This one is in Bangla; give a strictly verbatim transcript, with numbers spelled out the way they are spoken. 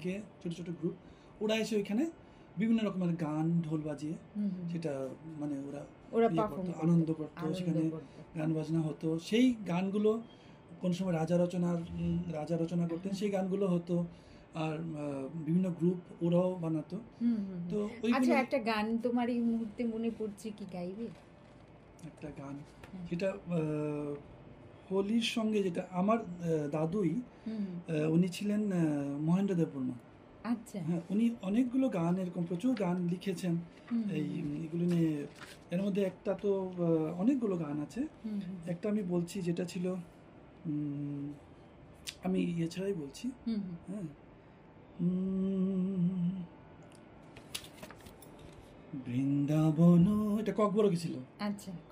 থেকে ছোট ছোট গ্রুপ, ওরা এসে ওইখানে বিভিন্ন রকমের গান ঢোল বাজিয়ে সেটা মানে ওরা ওরা ইয়ে পারফর্ম করতো, আনন্দ করতো, সেখানে গান বাজনা হতো। সেই গানগুলো কোন সময় রাজা রচনার উম, রাজা রচনা করতেন, সেই গানগুলো হতো। আর আহ, বিভিন্ন গ্রুপ ওরাও বানাতো। তো আচ্ছা, ওইগুলো একটা গান তোমার এই মুহূর্তে মনে পড়ছে, কি গাইবে একটা গান, যেটা আহ, হোলির সঙ্গে, যেটা আমার আহ, দাদুই আহ, উনি ছিলেন আহ, মহেন্দ্র দেববর্মা। আচ্ছা, হ্যাঁ, উনি অনেকগুলো গান, এরকম প্রচুর গান লিখেছেন এই এগুলো নিয়ে। এর মধ্যে একটা তো আহ, অনেকগুলো গান আছে। একটা আমি বলছি যেটা ছিল, উম, আমি ইয়ে ছাড়াই বলছি। হ্যাঁ, উম, বৃন্দাবন, এটা ককবরকে ছিল। আচ্ছা